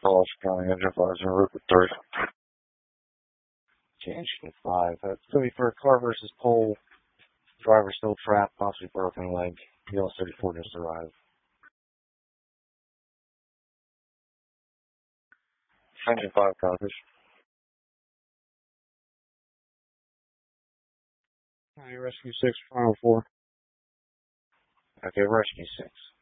Falls County Engine 5 is en route with 3. Change to 5. That's going to be for a car versus pole. Driver still trapped, possibly broken leg. Yellow 34 just arrived. Engine 5 copies. Rescue 6, final 4. Okay, Rescue 6.